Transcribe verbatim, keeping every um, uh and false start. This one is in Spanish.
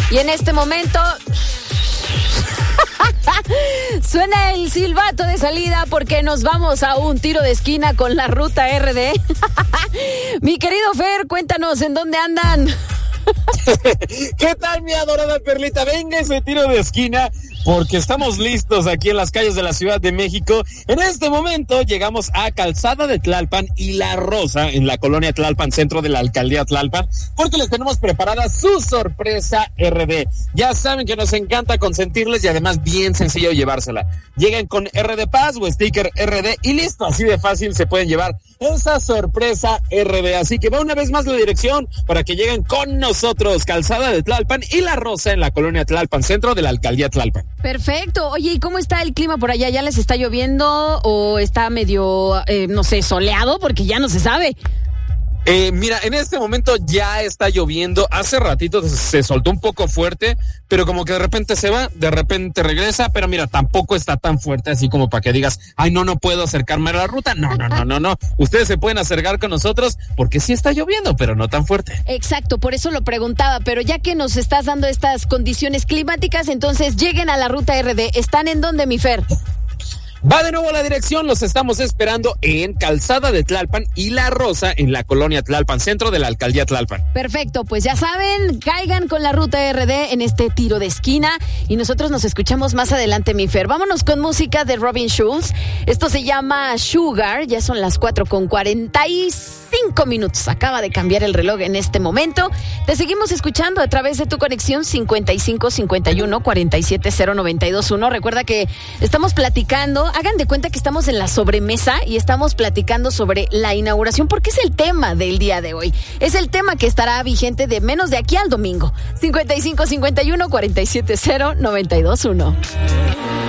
Y en este momento suena el silbato de salida porque nos vamos a un tiro de esquina con la ruta R D. Mi querido Fer, cuéntanos en dónde andan. ¿Qué tal, mi adorada Perlita? Venga ese tiro de esquina, porque estamos listos aquí en las calles de la Ciudad de México. En este momento llegamos a Calzada de Tlalpan y La Rosa, en la colonia Tlalpan, centro de la alcaldía Tlalpan, porque les tenemos preparada su sorpresa R D. Ya saben que nos encanta consentirles y además bien sencillo llevársela. Lleguen con R D Pass o sticker R D y listo, así de fácil se pueden llevar esa sorpresa R D. Así que va una vez más la dirección para que lleguen con nosotros. Calzada de Tlalpan y La Rosa, en la colonia Tlalpan, centro de la alcaldía Tlalpan. Perfecto. Oye, ¿y cómo está el clima por allá? ¿Ya les está lloviendo o está medio, eh, no sé, soleado? Porque ya no se sabe. Eh, mira, en este momento ya está lloviendo. Hace ratito se soltó un poco fuerte, pero como que de repente se va, de repente regresa, pero mira, tampoco está tan fuerte así como para que digas, ay, no, no puedo acercarme a la ruta. No, no, no, no, no. Ustedes se pueden acercar con nosotros porque sí está lloviendo, pero no tan fuerte. Exacto, por eso lo preguntaba, pero ya que nos estás dando estas condiciones climáticas, entonces lleguen a la ruta R D. ¿Están en dónde, mi Fer? Va de nuevo a la dirección, los estamos esperando en Calzada de Tlalpan y La Rosa, en la colonia Tlalpan, centro de la alcaldía Tlalpan. Perfecto, pues ya saben, caigan con la ruta R D en este tiro de esquina y nosotros nos escuchamos más adelante, mi Fer. Vámonos con música de Robin Schulz. Esto se llama Sugar, ya son las cuatro con cuarenta y cinco minutos. Acaba de cambiar el reloj en este momento. Te seguimos escuchando a través de tu conexión cincuenta y cinco cincuenta y uno cuarenta y siete cero noventa y dos uno. Recuerda que estamos platicando. Hagan de cuenta que estamos en la sobremesa y estamos platicando sobre la inauguración porque es el tema del día de hoy. Es el tema que estará vigente de menos de aquí al domingo. cincuenta y cinco cincuenta y uno cuarenta y siete cero noventa y dos uno.